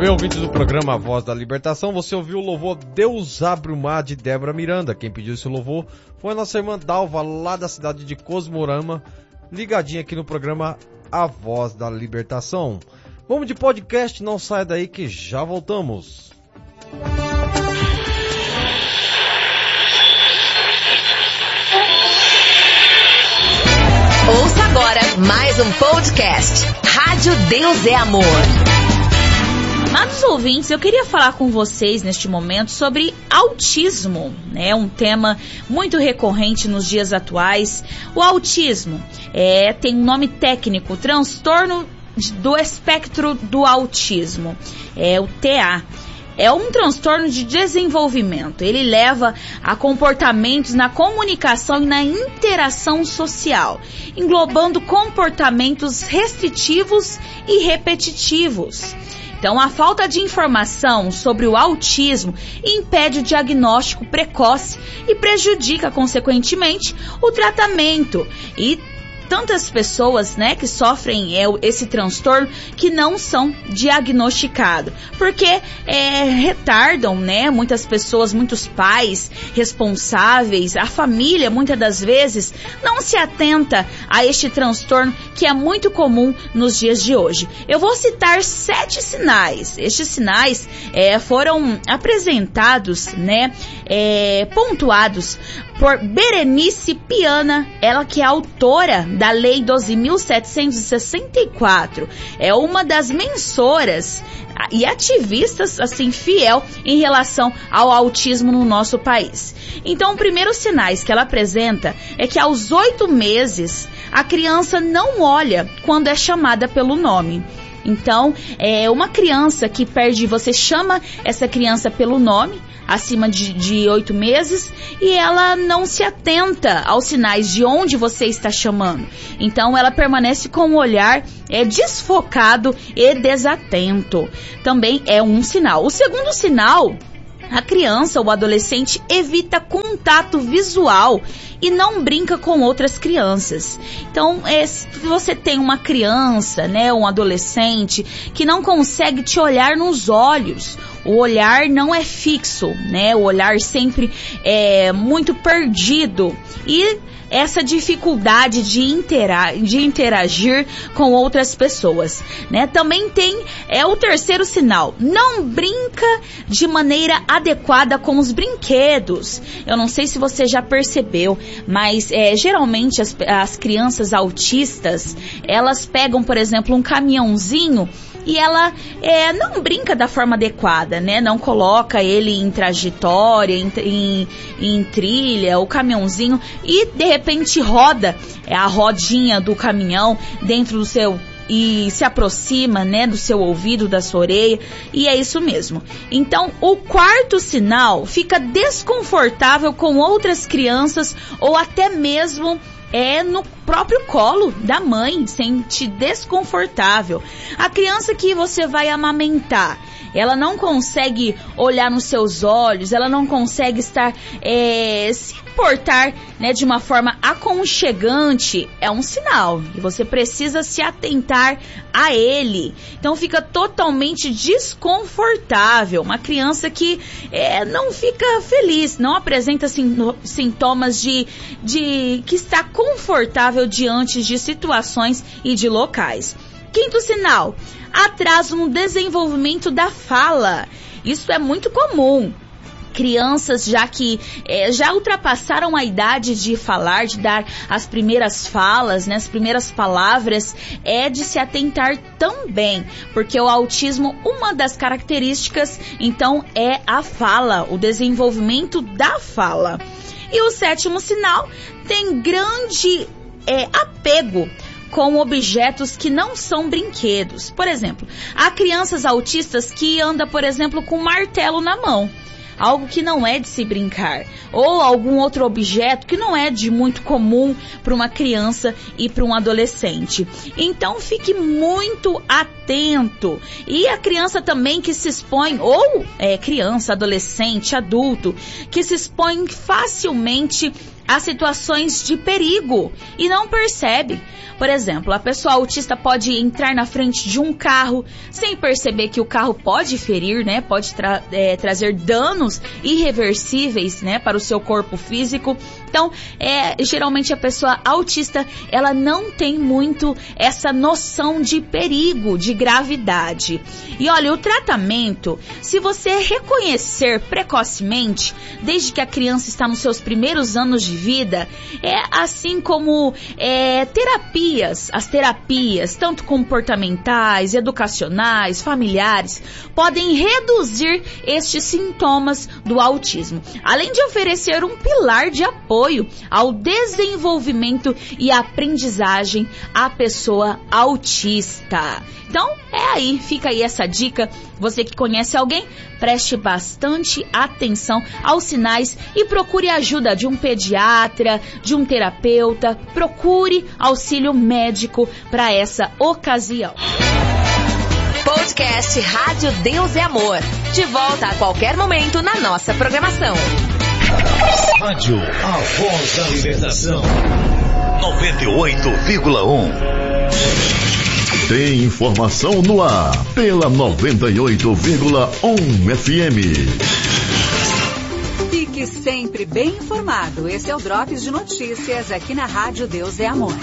bem, ouvintes do programa A Voz da Libertação, você ouviu o louvor Deus Abre o Mar de Débora Miranda. Quem pediu esse louvor foi a nossa irmã Dalva, lá da cidade de Cosmorama, ligadinha aqui no programa A Voz da Libertação. Vamos de podcast, não saia daí que já voltamos. Ouça agora mais um podcast. Rádio Deus é Amor. Amados ouvintes, eu queria falar com vocês neste momento sobre autismo, né? Um tema muito recorrente nos dias atuais. O autismo tem um nome técnico, transtorno do espectro do autismo, o TA. É um transtorno de desenvolvimento. Ele leva a comportamentos na comunicação e na interação social, englobando comportamentos restritivos e repetitivos. Então, a falta de informação sobre o autismo impede o diagnóstico precoce e prejudica, consequentemente, o tratamento. E tantas pessoas, né, que sofrem esse transtorno que não são diagnosticados, porque retardam, né, muitas pessoas, muitos pais responsáveis, a família muitas das vezes não se atenta a este transtorno que é muito comum nos dias de hoje. Eu vou citar 7 sinais. Estes sinais foram apresentados, né, pontuados por Berenice Piana, ela que é autora da Lei 12.764. É uma das mensoras e ativistas, assim, fiel em relação ao autismo no nosso país. Então, o primeiro sinais que ela apresenta é que aos 8 meses, a criança não olha quando é chamada pelo nome. Então, uma criança que você chama essa criança pelo nome, acima de 8 meses, e ela não se atenta aos sinais de onde você está chamando. Então, ela permanece com o olhar desfocado e desatento. Também é um sinal. O segundo sinal, a criança ou adolescente evita contato visual e não brinca com outras crianças. Então, se você tem uma criança, né, um adolescente que não consegue te olhar nos olhos, o olhar não é fixo, né? O olhar sempre é muito perdido e essa dificuldade de interagir com outras pessoas, né? Também tem o terceiro sinal, não brinca de maneira adequada com os brinquedos. Eu não sei se você já percebeu, mas geralmente as crianças autistas, elas pegam, por exemplo, um caminhãozinho e ela não brinca da forma adequada, né? Não coloca ele em trajetória, em trilha, o caminhãozinho, e de repente roda a rodinha do caminhão dentro do seu e se aproxima, né, do seu ouvido, da sua orelha, e é isso mesmo. Então, o quarto sinal, fica desconfortável com outras crianças ou até mesmo no próprio colo da mãe, sente desconfortável. A criança que você vai amamentar, ela não consegue olhar nos seus olhos, ela não consegue estar se portar, né, de uma forma aconchegante, é um sinal e você precisa se atentar a ele. Então fica totalmente desconfortável. Uma criança que não fica feliz, não apresenta sintomas de que está confortável diante de situações e de locais. Quinto sinal, atraso no desenvolvimento da fala. Isso é muito comum. Crianças já ultrapassaram a idade de falar, de dar as primeiras falas, né, as primeiras palavras, de se atentar também, porque o autismo, uma das características, então, é a fala, o desenvolvimento da fala. E o sétimo sinal tem grande apego com objetos que não são brinquedos. Por exemplo, há crianças autistas que andam, por exemplo, com um martelo na mão, algo que não é de se brincar, ou algum outro objeto que não é de muito comum para uma criança e para um adolescente. Então fique muito atento. E a criança também que se expõe, ou criança, adolescente, adulto, que se expõe facilmente a situações de perigo e não percebe. Por exemplo, a pessoa autista pode entrar na frente de um carro sem perceber que o carro pode ferir, né? Pode trazer danos irreversíveis, né, para o seu corpo físico. Então, geralmente a pessoa autista, ela não tem muito essa noção de perigo, de gravidade. E olha, o tratamento, se você reconhecer precocemente, desde que a criança está nos seus primeiros anos de vida, assim como as terapias, tanto comportamentais, educacionais, familiares, podem reduzir estes sintomas do autismo, além de oferecer um pilar de apoio ao desenvolvimento e aprendizagem à pessoa autista. Então, fica aí essa dica. Você que conhece alguém, preste bastante atenção aos sinais e procure a ajuda de um pediatra, de um terapeuta. Procure auxílio médico para essa ocasião. Podcast Rádio Deus é Amor. De volta a qualquer momento na nossa programação. Rádio A Voz da Libertação 98,1. Tem informação no ar pela 98,1 FM. Fique sempre bem informado. Esse é o Drops de Notícias aqui na Rádio Deus é Amor.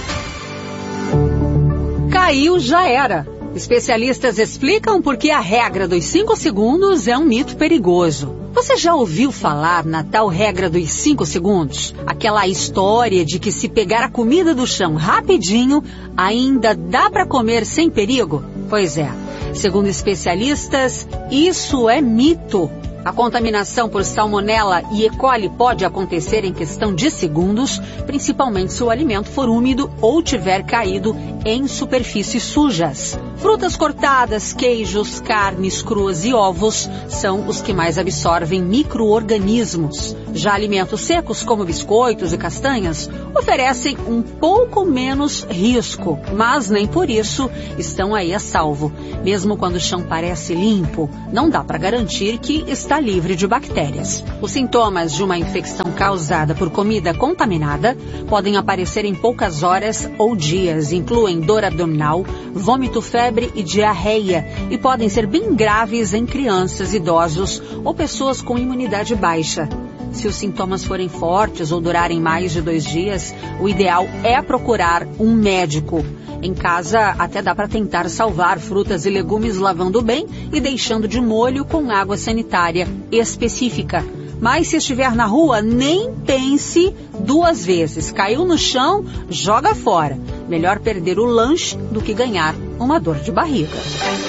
Caiu, já era. Especialistas explicam por que a regra dos 5 segundos é um mito perigoso. Você já ouviu falar na tal regra dos 5 segundos? Aquela história de que se pegar a comida do chão rapidinho, ainda dá para comer sem perigo? Pois é, segundo especialistas, isso é mito. A contaminação por salmonela e E. coli pode acontecer em questão de segundos, principalmente se o alimento for úmido ou tiver caído em superfícies sujas. Frutas cortadas, queijos, carnes cruas e ovos são os que mais absorvem micro-organismos. Já alimentos secos, como biscoitos e castanhas, oferecem um pouco menos risco, mas nem por isso estão aí a salvo. Mesmo quando o chão parece limpo, não dá para garantir que está livre de bactérias. Os sintomas de uma infecção causada por comida contaminada podem aparecer em poucas horas ou dias, incluem dor abdominal, vômito, febre e diarreia, e podem ser bem graves em crianças, idosos ou pessoas com imunidade baixa. Se os sintomas forem fortes ou durarem mais de 2 dias, o ideal é procurar um médico. Em casa, até dá para tentar salvar frutas e legumes lavando bem e deixando de molho com água sanitária específica. Mas se estiver na rua, nem pense 2 vezes. Caiu no chão, joga fora. Melhor perder o lanche do que ganhar uma dor de barriga.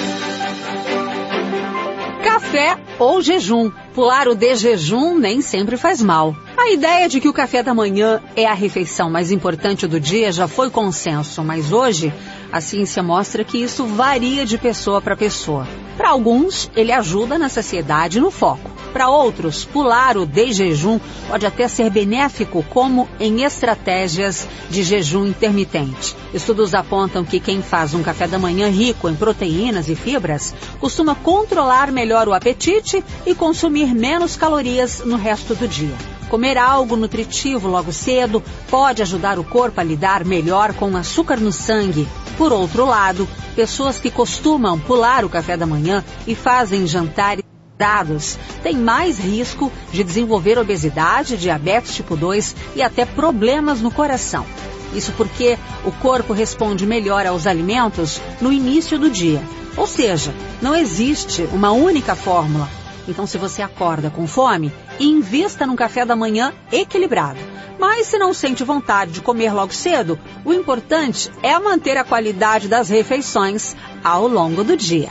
Café ou jejum. Pular o de jejum nem sempre faz mal. A ideia de que o café da manhã é a refeição mais importante do dia já foi consenso, mas hoje a ciência mostra que isso varia de pessoa para pessoa. Para alguns, ele ajuda na saciedade e no foco. Para outros, pular o de jejum pode até ser benéfico, como em estratégias de jejum intermitente. Estudos apontam que quem faz um café da manhã rico em proteínas e fibras costuma controlar melhor o apetite e consumir menos calorias no resto do dia. Comer algo nutritivo logo cedo pode ajudar o corpo a lidar melhor com o açúcar no sangue. Por outro lado, pessoas que costumam pular o café da manhã e fazem jantares têm mais risco de desenvolver obesidade, diabetes tipo 2 e até problemas no coração. Isso porque o corpo responde melhor aos alimentos no início do dia. Ou seja, não existe uma única fórmula. Então, se você acorda com fome, invista num café da manhã equilibrado. Mas se não sente vontade de comer logo cedo, o importante é manter a qualidade das refeições ao longo do dia.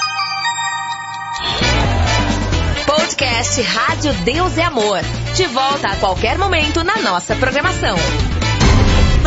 Podcast Rádio Deus é Amor. De volta a qualquer momento na nossa programação.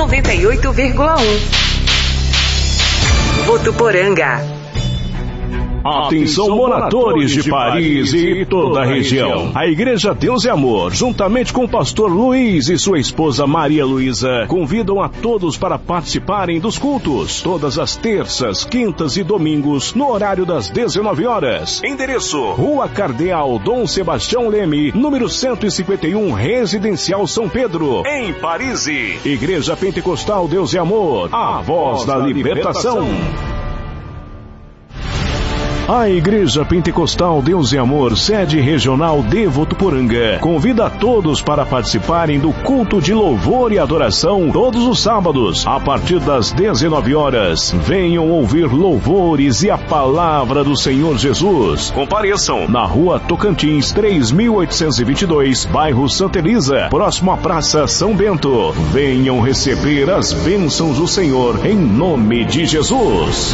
98,1. Votuporanga. Atenção, moradores de Paris e toda a região. A Igreja Deus é Amor, juntamente com o pastor Luiz e sua esposa Maria Luísa, convidam a todos para participarem dos cultos, todas as terças, quintas e domingos, no horário das 19 horas. Endereço: Rua Cardeal Dom Sebastião Leme, número 151, Residencial São Pedro, em Paris. Igreja Pentecostal Deus é Amor, a voz da libertação. A Igreja Pentecostal Deus e Amor, sede regional de Votuporanga, convida a todos para participarem do culto de louvor e adoração todos os sábados, a partir das 19 horas. Venham ouvir louvores e a palavra do Senhor Jesus. Compareçam na Rua Tocantins 3822, bairro Santa Elisa, próximo à Praça São Bento. Venham receber as bênçãos do Senhor em nome de Jesus.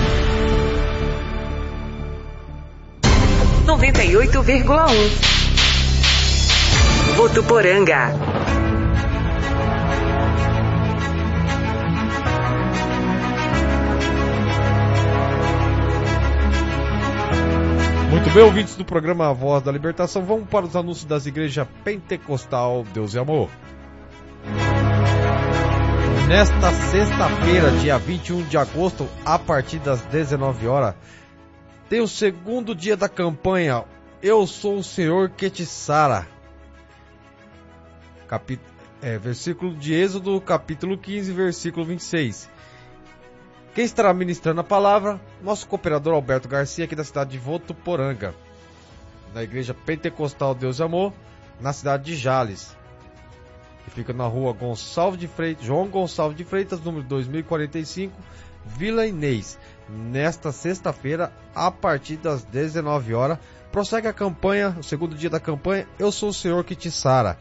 98,1 Votuporanga. Muito bem, ouvintes do programa A Voz da Libertação, vamos para os anúncios das igrejas Pentecostal Deus e Amor. Nesta sexta-feira, dia 21 de agosto, a partir das 19 horas, tem o segundo dia da campanha Eu Sou o Senhor que te sara. Versículo de Êxodo, capítulo 15, versículo 26. Quem estará ministrando a palavra? Nosso cooperador Alberto Garcia, aqui da cidade de Votuporanga, da Igreja Pentecostal Deus e Amor, na cidade de Jales, que fica na rua João Gonçalves de Freitas, número 2045, Vila Inês. Nesta sexta-feira, a partir das 19 horas, prossegue a campanha, o segundo dia da campanha, Eu Sou o Senhor que te sara.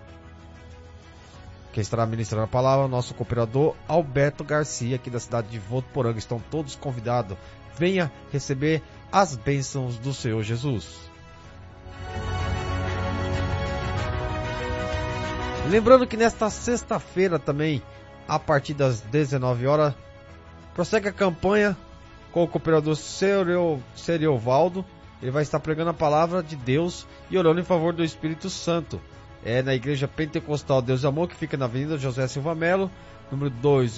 Quem estará ministrando a palavra, nosso cooperador Alberto Garcia, aqui da cidade de Votuporanga. Estão todos convidados. Venha receber as bênçãos do Senhor Jesus. Lembrando que nesta sexta-feira também, a partir das 19 horas, prossegue a campanha com o cooperador Seriovaldo. Ele vai estar pregando a palavra de Deus e orando em favor do Espírito Santo. É na Igreja Pentecostal Deus e Amor, que fica na Avenida José Silva Melo, número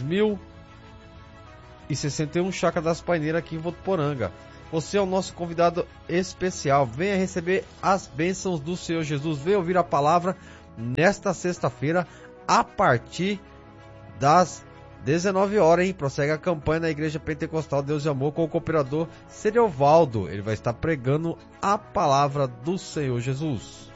2061, Chácara das Paineiras, aqui em Votuporanga. Você é o nosso convidado especial. Venha receber as bênçãos do Senhor Jesus. Venha ouvir a palavra nesta sexta-feira, a partir das 19 horas, hein? Prossegue a campanha na Igreja Pentecostal Deus e Amor com o cooperador Seriovaldo. Ele vai estar pregando a palavra do Senhor Jesus.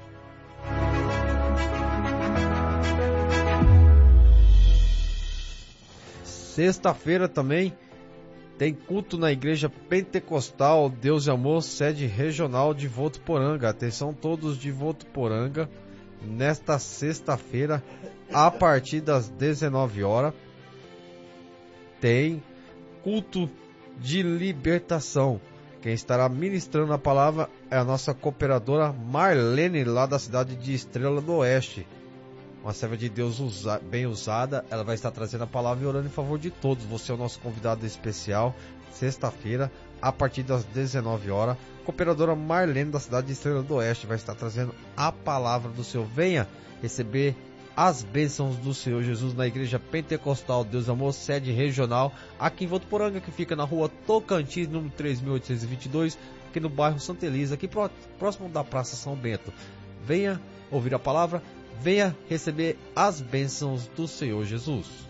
Sexta-feira também tem culto na Igreja Pentecostal Deus e Amor, sede regional de Votuporanga. Atenção todos de Votuporanga. Nesta sexta-feira, a partir das 19 horas, tem culto de libertação. Quem estará ministrando a palavra é a nossa cooperadora Marlene, lá da cidade de Estrela do Oeste. Uma serva de Deus bem usada. Ela vai estar trazendo a palavra e orando em favor de todos. Você é o nosso convidado especial. Sexta-feira, a partir das 19 horas, cooperadora Marlene, da cidade de Estrela do Oeste, vai estar trazendo a palavra do Senhor. Venha receber as bênçãos do Senhor Jesus na Igreja Pentecostal Deus e Amor, sede regional, aqui em Votuporanga, que fica na rua Tocantins, número 3822, aqui no bairro Santa Elisa, aqui próximo da Praça São Bento. Venha ouvir a palavra, venha receber as bênçãos do Senhor Jesus.